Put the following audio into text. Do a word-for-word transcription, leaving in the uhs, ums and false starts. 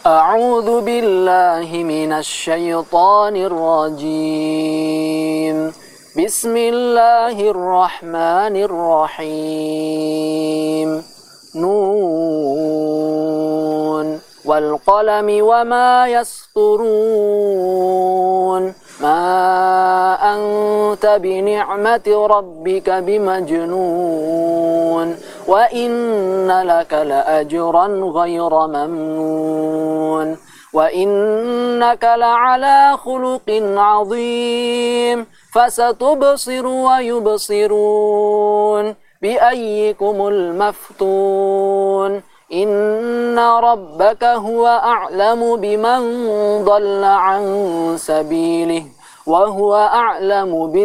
أعوذ بالله من الشيطان الرجيم بسم الله الرحمن الرحيم نون والقلم وما يسطرون ما أنت بنعمة ربك بمجنون وإن لك لأجرا غير ممنون وإنك لعلى خلق عظيم فستبصر ويبصرون بأيكم المفتون إن ربك هو أعلم بمن ضل عن سبيله وهو أعلم